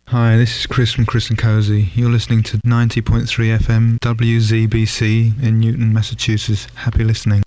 Hi, this is Chris from Chris and Cozy. You're listening to 90.3 FM WZBC in Newton, Massachusetts. Happy listening.